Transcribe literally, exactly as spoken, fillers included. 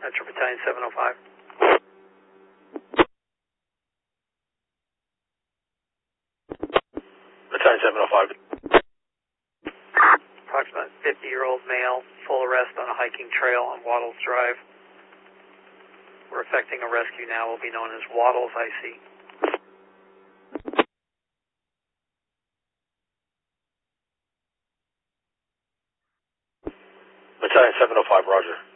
Metro Battalion seven oh five. Battalion seven oh five. Approximate fifty-year-old male, full arrest on a hiking trail on Waddles Drive. We're effecting a rescue now, will be known as Waddles I C. Battalion seven oh five, roger.